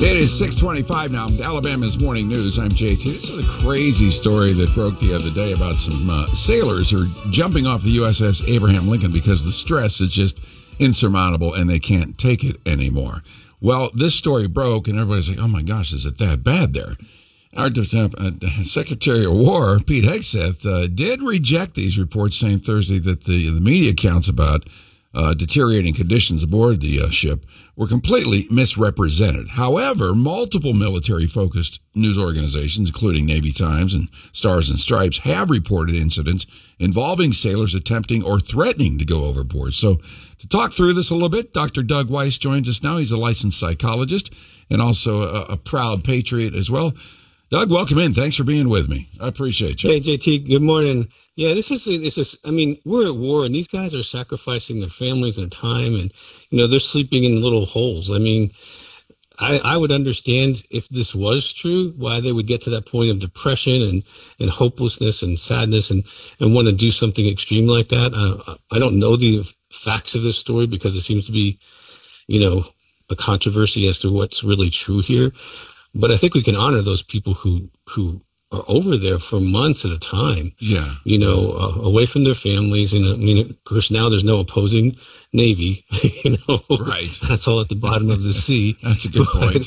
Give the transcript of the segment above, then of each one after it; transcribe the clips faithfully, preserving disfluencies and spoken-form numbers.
It is six twenty-five now. Alabama's Morning News. I'm J T. This is a crazy story that broke the other day about some uh, sailors who are jumping off the U S S Abraham Lincoln because the stress is just insurmountable and they can't take it anymore. Well, this story broke and everybody's like, oh my gosh, is it that bad there? Our uh, Secretary of War, Pete Hegseth, uh, did reject these reports, saying Thursday that the, the media accounts about Uh, deteriorating conditions aboard the uh, ship were completely misrepresented. However, multiple military-focused news organizations, including Navy Times and Stars and Stripes, have reported incidents involving sailors attempting or threatening to go overboard. So to talk through this a little bit, Doctor Doug Weiss joins us now. He's a licensed psychologist and also a, a proud patriot as well. Doug, welcome in. Thanks for being with me. I appreciate you. Hey, J T, good morning. Yeah, this is, this is, I mean, we're at war and these guys are sacrificing their families and time and, you know, they're sleeping in little holes. I mean, I, I would understand if this was true, why they would get to that point of depression and, and hopelessness and sadness and, and want to do something extreme like that. Uh, I don't know the facts of this story because it seems to be, you know, a controversy as to what's really true here. But I think we can honor those people who who are over there for months at a time. Yeah, you know, uh, away from their families. And I mean, of course, now there's no opposing Navy. You know, right? That's all at the bottom of the sea. That's a good point.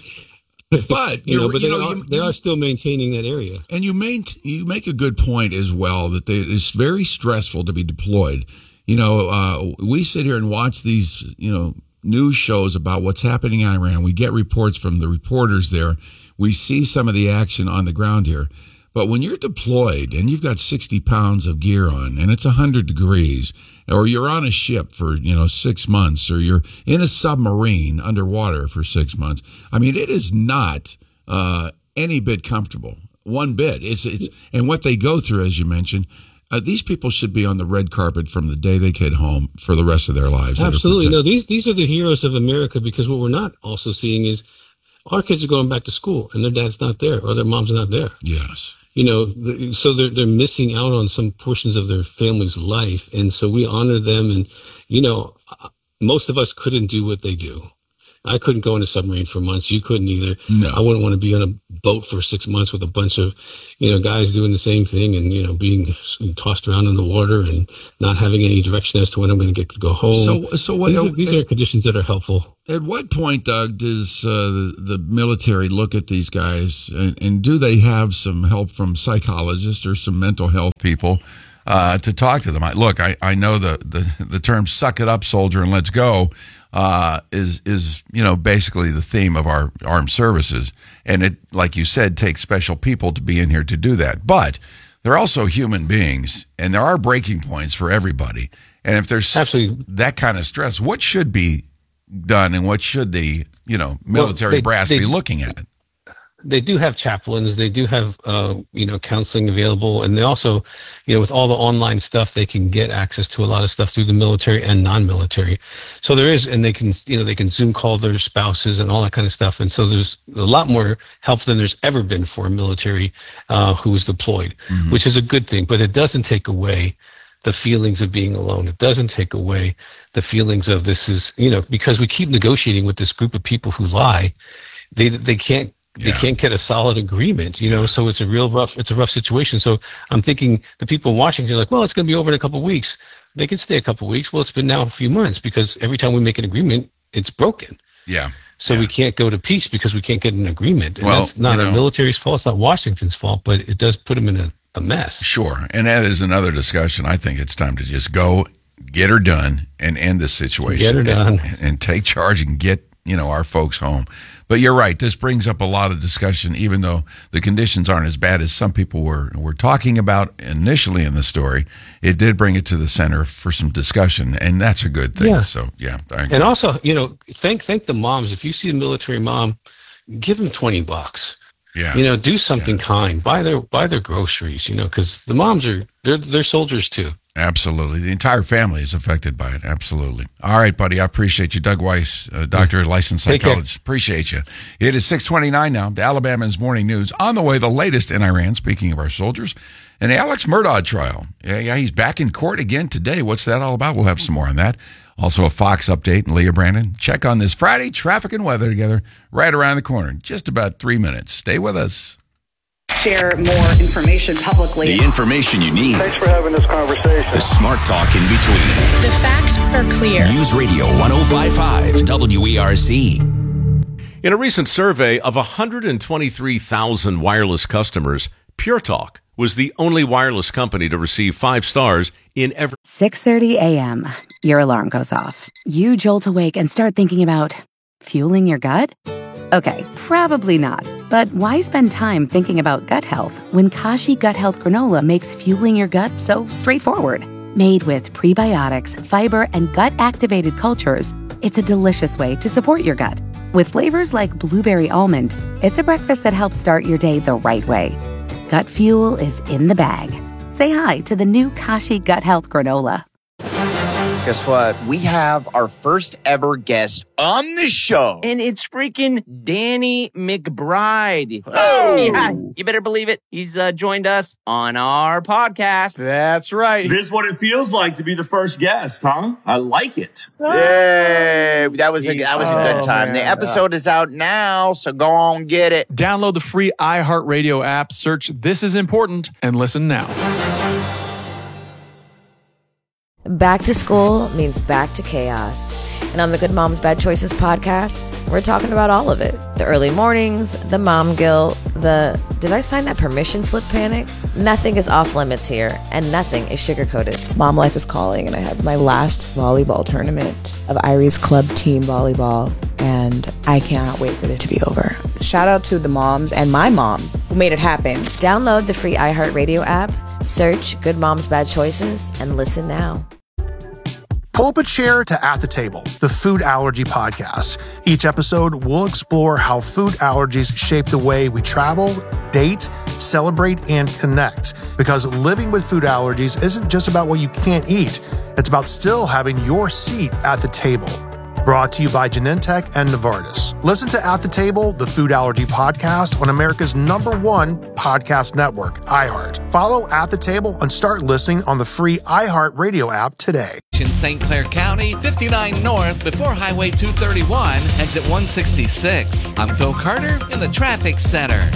But you know, but you they, know, are, you, they are still maintaining that area. And you main, you make a good point as well that they, it's very stressful to be deployed. You know, uh, we sit here and watch these, you know, news shows about what's happening in Iran. We get reports from the reporters there. We see some of the action on the ground here. But when you're deployed and you've got sixty pounds of gear on and it's one hundred degrees, or you're on a ship for, you know, six months, or you're in a submarine underwater for six months, I mean, it is not uh, any bit comfortable, one bit. It's it's and what they go through, as you mentioned, Uh, these people should be on the red carpet from the day they get home for the rest of their lives. Absolutely. No, these these are the heroes of America, because what we're not also seeing is our kids are going back to school and their dad's not there or their mom's not there. Yes. You know, so they're, they're missing out on some portions of their family's life. And so we honor them. And, you know, most of us couldn't do what they do. I couldn't go in a submarine for months. You couldn't either. No. I wouldn't want to be on a boat for six months with a bunch of, you know, guys doing the same thing and, you know, being tossed around in the water and not having any direction as to when I'm going to get to go home. So, so what? These are, these are conditions that are helpful. At what point, Doug, does uh, the, the military look at these guys and, and do they have some help from psychologists or some mental health people uh, to talk to them? I, look, I, I know the, the, the term "suck it up, soldier, and let's go" Uh, is is you know basically the theme of our armed services, and it, like you said, takes special people to be in here to do that. But they're also human beings, and there are breaking points for everybody. And if there's Absolutely. that kind of stress, what should be done, and what should the you know military well, they, brass they, be looking at? They do have chaplains. They do have, uh, you know, counseling available. And they also, you know, with all the online stuff, they can get access to a lot of stuff through the military and non-military. So there is, and they can, you know, they can Zoom call their spouses and all that kind of stuff. And so there's a lot more help than there's ever been for a military uh, who is deployed, mm-hmm. which is a good thing. But it doesn't take away the feelings of being alone. It doesn't take away the feelings of this is, you know, because we keep negotiating with this group of people who lie. They they can't, They yeah. can't get a solid agreement, you know, so it's a real rough, it's a rough situation. So I'm thinking the people watching, they're like, well, it's going to be over in a couple of weeks. They can stay a couple of weeks. Well, it's been now a few months because every time we make an agreement, it's broken. Yeah. So yeah. we can't go to peace because we can't get an agreement. And well, that's not you know, the military's fault. It's not Washington's fault, but it does put them in a, a mess. Sure. And that is another discussion. I think it's time to just go get her done and end this situation. Get her done. And, and take charge and get, you know, our folks home. But you're right. This brings up a lot of discussion, even though the conditions aren't as bad as some people were were talking about initially in the story. It did bring it to the center for some discussion, and that's a good thing. Yeah. So, yeah. I agree. And also, you know, thank thank the moms. If you see a military mom, give them twenty bucks. Yeah. You know, do something yeah. kind. Buy their buy their groceries. You know, because the moms are they're they're soldiers too. Absolutely. The entire family is affected by it. Absolutely. All right, buddy. I appreciate you. Doug Weiss, uh, doctor, licensed psychologist. Appreciate you. It is six twenty-nine now. Alabama's Morning News. On the way, the latest in Iran, speaking of our soldiers, and the Alex Murdaugh trial. Yeah, yeah, he's back in court again today. What's that all about? We'll have some more on that. Also a Fox update and Leah Brandon. Check on this Friday traffic and weather together right around the corner. Just about three minutes. Stay with us. Share more information publicly. The information you need. Thanks for having this conversation. The smart talk in between. The facts are clear. News Radio ten fifty-five W E R C. In a recent survey of one hundred twenty-three thousand wireless customers, Pure Talk was the only wireless company to receive five stars in every... six thirty a.m. Your alarm goes off. You jolt awake and start thinking about fueling your gut? Okay, probably not. But why spend time thinking about gut health when Kashi Gut Health Granola makes fueling your gut so straightforward? Made with prebiotics, fiber, and gut-activated cultures, it's a delicious way to support your gut. With flavors like blueberry almond, it's a breakfast that helps start your day the right way. Gut fuel is in the bag. Say hi to the new Kashi Gut Health Granola. Guess what? We have our first ever guest on the show. And it's freaking Danny McBride. Oh! Yeah, you better believe it. He's uh, joined us on our podcast. That's right. This is what it feels like to be the first guest, huh? I like it. Yay! That was a, that was a good time. Oh, the man. episode is out now, so go on, get it. Download the free iHeartRadio app, search This Is Important, and listen now. Back to school means back to chaos. And on the Good Moms Bad Choices podcast, we're talking about all of it. The early mornings, the mom guilt, the did I sign that permission slip panic? Nothing is off limits here, and nothing is sugar-coated. Mom life is calling, and I have my last volleyball tournament of Irie's club team volleyball, and I cannot wait for it to be over. Shout out to the moms and my mom who made it happen. Download the free iHeartRadio app, search Good Moms Bad Choices, and listen now. Pull up a chair to At the Table, the food allergy podcast. Each episode, we'll explore how food allergies shape the way we travel, date, celebrate, and connect. Because living with food allergies isn't just about what you can't eat. It's about still having your seat at the table. Brought to you by Genentech and Novartis. Listen to At the Table, the food allergy podcast on America's number one podcast network, iHeart. Follow At the Table and start listening on the free iHeart Radio app today. In Saint Clair County, fifty-nine North, before Highway two thirty-one, exit one sixty-six. I'm Phil Carter in the Traffic Center.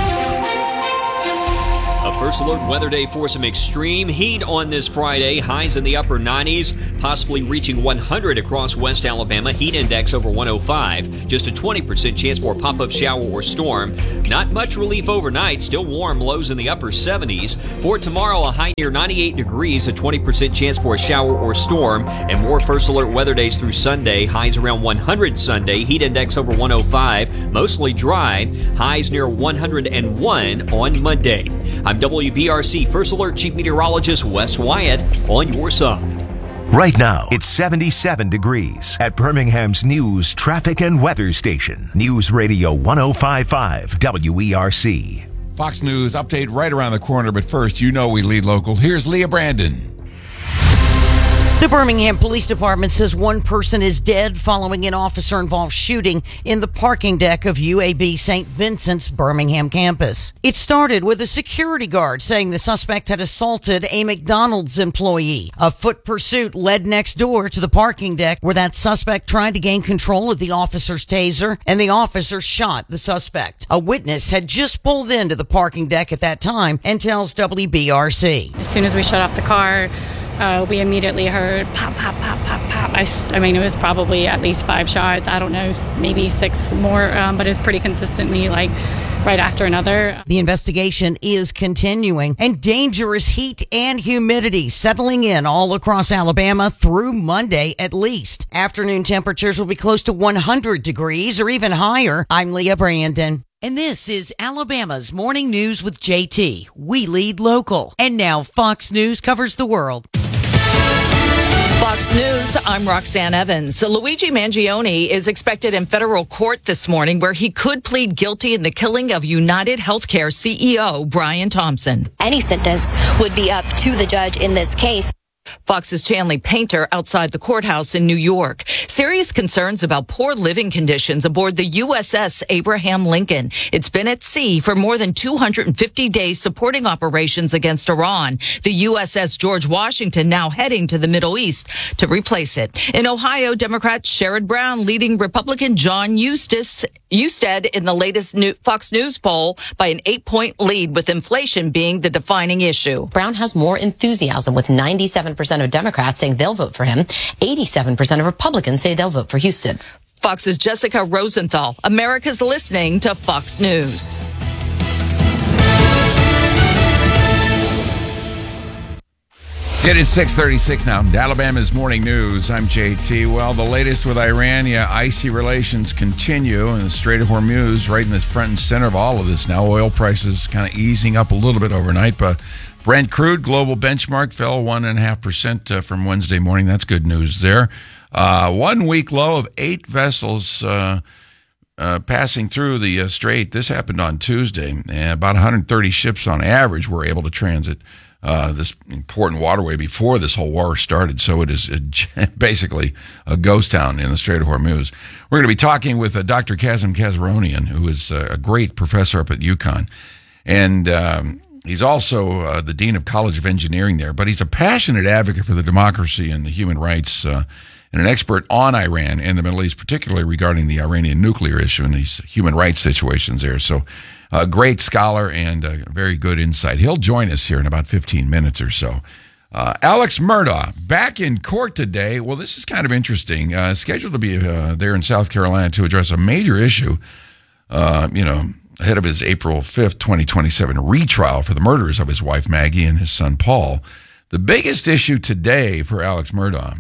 A First Alert Weather Day for some extreme heat on this Friday. Highs in the upper nineties, possibly reaching one hundred across West Alabama. Heat index over one oh five. Just a twenty percent chance for a pop-up shower or storm. Not much relief overnight. Still warm. Lows in the upper seventies. For tomorrow, a high near ninety-eight degrees. A twenty percent chance for a shower or storm. And more First Alert Weather Days through Sunday. Highs around one hundred Sunday. Heat index over one oh five. Mostly dry. Highs near one hundred one on Monday. I'm W B R C First Alert Chief Meteorologist Wes Wyatt on your side. Right now, it's seventy-seven degrees at Birmingham's news, traffic, and weather station. News Radio ten fifty-five W E R C. Fox News update right around the corner, but first, you know we lead local. Here's Leah Brandon. The Birmingham Police Department says one person is dead following an officer-involved shooting in the parking deck of U A B Saint Vincent's Birmingham campus. It started with a security guard saying the suspect had assaulted a McDonald's employee. A foot pursuit led next door to the parking deck where that suspect tried to gain control of the officer's taser, and the officer shot the suspect. A witness had just pulled into the parking deck at that time and tells W B R C. As soon as we shut off the car, Uh, we immediately heard pop, pop, pop, pop, pop. I, I mean, it was probably at least five shots. I don't know, maybe six more, um, but it's pretty consistently like right after another. The investigation is continuing, and dangerous heat and humidity settling in all across Alabama through Monday at least. Afternoon temperatures will be close to one hundred degrees or even higher. I'm Leah Brandon. And this is Alabama's Morning News with J T. We lead local. And now Fox News covers the world. Fox News, I'm Roxanne Evans. Luigi Mangione is expected in federal court this morning where he could plead guilty in the killing of United Healthcare C E O Brian Thompson. Any sentence would be up to the judge in this case. Fox's Chanley Painter outside the courthouse in New York. Serious concerns about poor living conditions aboard the U S S Abraham Lincoln. It's been at sea for more than two hundred fifty days supporting operations against Iran. The U S S George Washington now heading to the Middle East to replace it. In Ohio, Democrat Sherrod Brown leading Republican John Eustace, Eusted in the latest new Fox News poll by an eight-point lead, with inflation being the defining issue. Brown has more enthusiasm, with ninety-seven percent of Democrats saying they'll vote for him. eighty-seven percent of Republicans say they'll vote for Houston. Fox's Jessica Rosenthal. America's listening to Fox News. It is six thirty-six now. Alabama's Morning News. I'm J T. Well, the latest with Iran, yeah, icy relations continue, and the Strait of Hormuz right in the front and center of all of this now. Oil prices kind of easing up a little bit overnight, but Brent crude global benchmark fell one and a half percent from Wednesday morning. That's good news there. Uh, one week low of eight vessels uh, uh, passing through the uh, strait. This happened on Tuesday. And about one hundred thirty ships on average were able to transit uh, this important waterway before this whole war started. So it is a, basically a ghost town in the Strait of Hormuz. We're going to be talking with uh, Doctor Kazem Kazaronian, who is uh, a great professor up at UConn. And um, he's also uh, the Dean of College of Engineering there, but he's a passionate advocate for the democracy and the human rights uh, and an expert on Iran and the Middle East, particularly regarding the Iranian nuclear issue and these human rights situations there. So a great scholar and a very good insight. He'll join us here in about fifteen minutes or so. Uh, Alex Murdaugh, back in court today. Well, this is kind of interesting. Uh, scheduled to be uh, there in South Carolina to address a major issue, uh, you know, ahead of his April fifth, twenty twenty-seven retrial for the murders of his wife Maggie and his son Paul. The biggest issue today for Alex Murdaugh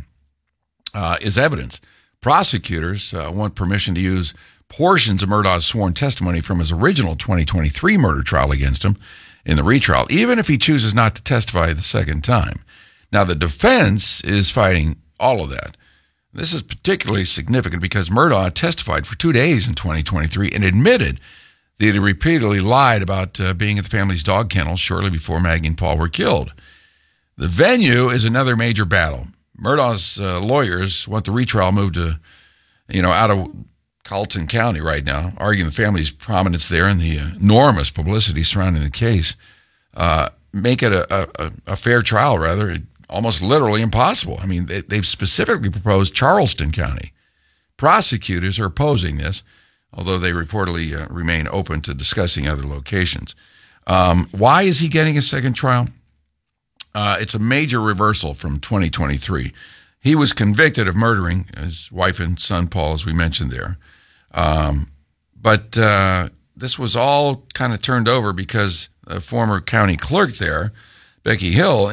uh, is evidence. Prosecutors uh, want permission to use portions of Murdaugh's sworn testimony from his original twenty twenty-three murder trial against him in the retrial, even if he chooses not to testify the second time. Now, the defense is fighting all of that. This is particularly significant because Murdaugh testified for two days in twenty twenty-three and admitted that he repeatedly lied about uh, being at the family's dog kennel shortly before Maggie and Paul were killed. The venue is another major battle. Murdaugh's uh, lawyers want the retrial moved to, you know, out of Carlton County right now, arguing the family's prominence there and the enormous publicity surrounding the case uh, make it a, a, a fair trial, rather, almost literally impossible. I mean, they, they've specifically proposed Charleston County. Prosecutors are opposing this, although they reportedly uh, remain open to discussing other locations. Um, why is he getting a second trial? Uh, it's a major reversal from twenty twenty-three. He was convicted of murdering his wife and son, Paul, as we mentioned there. Um, but uh, this was all kind of turned over because a former county clerk there, Becky Hill,